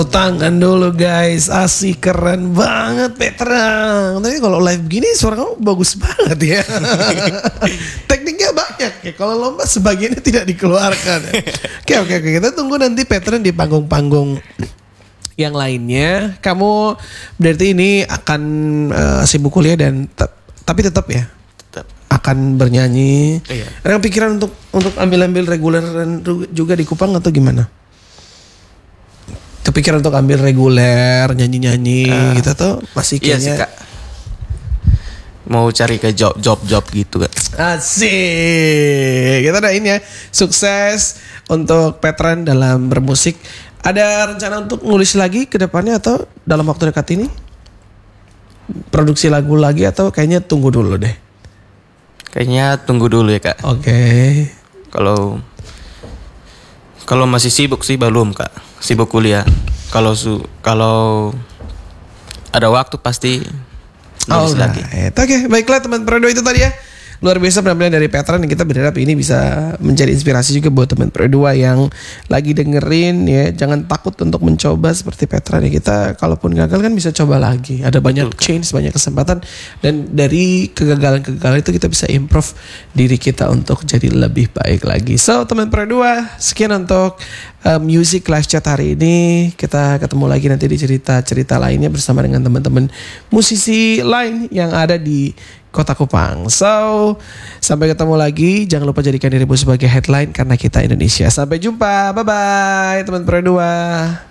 Tangan dulu guys, asik keren banget Petra. Tapi kalau live begini suara kamu bagus banget ya. Tekniknya banyak ya. Kalau lomba sebagiannya tidak dikeluarkan. Oke. Kita tunggu nanti Petra di panggung-panggung yang lainnya. Kamu berarti ini akan sibuk kuliah dan tapi tetap ya. Akan bernyanyi. Iya. Ada pikiran untuk ambil reguler juga di Kupang atau gimana? Kepikiran untuk ambil reguler, nyanyi-nyanyi gitu tuh masih kayaknya. Iya sih Kak. Mau cari ke job gitu Kak. Asik. Kita doain ya sukses untuk Petran dalam bermusik. Ada rencana untuk nulis lagi ke depannya atau dalam waktu dekat ini? Produksi lagu lagi atau kayaknya tunggu dulu deh? Kayaknya tunggu dulu ya Kak. Oke. Kalau masih sibuk sih belum Kak. Sibuk kuliah. Kalau ada waktu pasti nulis lagi. Oke, baiklah teman Predo itu tadi ya. Luar biasa penampilan dari Petran, dan kita berharap ini bisa menjadi inspirasi juga buat teman Predo yang lagi dengerin ya. Jangan takut untuk mencoba seperti Petran ya. Kita kalaupun gagal kan bisa coba lagi. Ada banyak change, banyak kesempatan, dan dari kegagalan-kegagalan itu kita bisa improve diri kita untuk jadi lebih baik lagi. So teman Predo, sekian untuk Music Live Chat hari ini. Kita ketemu lagi nanti di cerita-cerita lainnya bersama dengan teman-teman musisi lain yang ada di Kota Kupang. So, sampai ketemu lagi. Jangan lupa jadikan dirimu sebagai headline karena kita Indonesia. Sampai jumpa. Bye-bye teman Pro 2.